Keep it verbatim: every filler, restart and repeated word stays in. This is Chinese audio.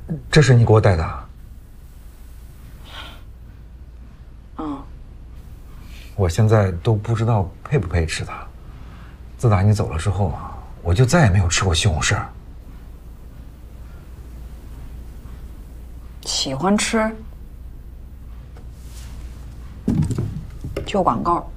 这是你给我带的？ 嗯。 我现在都不知道配不配吃它。自打你走了之后啊，我就再也没有吃过西红柿。 喜欢吃，就广告。